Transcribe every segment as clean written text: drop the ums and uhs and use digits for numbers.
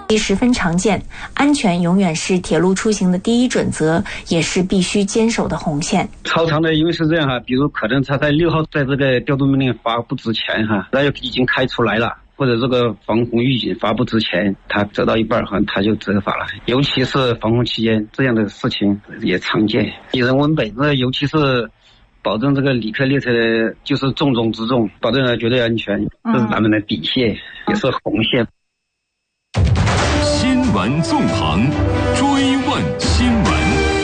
十分常见，安全永远是铁路出行的第一准则，也是必须坚守的红线。 超长的因为是这样哈，比如可能他在6号在这个调度命令发布之前哈，那已经开出来了，或者这个防洪预警发布之前，他折到一半哈，他就责罚了。尤其是防洪期间，这样的事情也常见。以人为本，那尤其是保证这个旅客列车的就是重中之重，保证了绝对安全，这是咱们的底线，也是红线。 新闻纵横，追问新闻。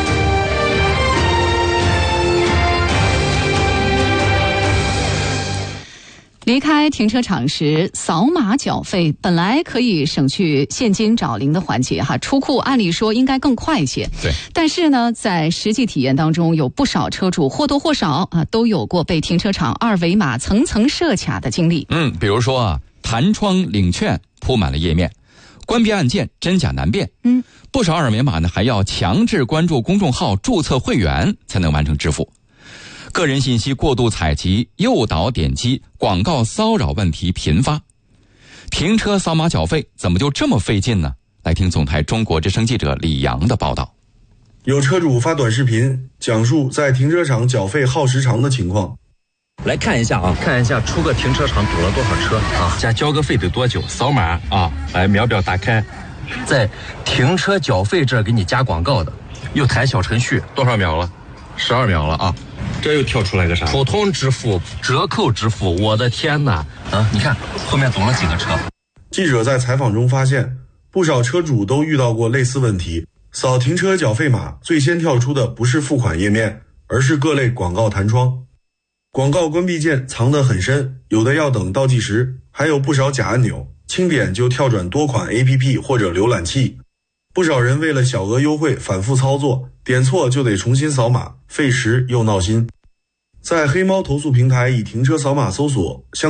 离开停车场时扫码缴费，本来可以省去现金找零的环节哈，出库按理说应该更快一些。 对， 但是呢，在实际体验当中，有不少车主或多或少都有过被停车场二维码层层设卡的经历。 比如说弹窗领券铺满了页面，关闭按键真假难辨。不少二维码呢还要强制关注公众号、注册会员才能完成支付。个人信息过度采集、诱导点击、广告骚扰问题频发。停车扫码缴费怎么就这么费劲呢？来听总台中国之声记者李阳的报道。 有车主发短视频讲述在停车场缴费耗时长的情况。 来看一下出个停车场堵了多少车啊？加交个费得多久？扫码啊，来秒表打开，在停车缴费这儿给你加广告的，又抬小程序，多少秒了？12秒了啊！ 这又跳出来个啥？ 普通支付、折扣支付，我的天哪！你看后面堵了几个车。 记者在采访中发现，不少车主都遇到过类似问题。扫停车缴费码，最先跳出的不是付款页面，而是各类广告弹窗。广告关闭键藏得很深，有的要等倒计时，还有不少假按钮，轻点就跳转多款 APP 或者浏览器。不少人为了小额优惠反复操作，点错就得重新扫码，费时又闹心。在黑猫投诉平台以停车扫码搜索相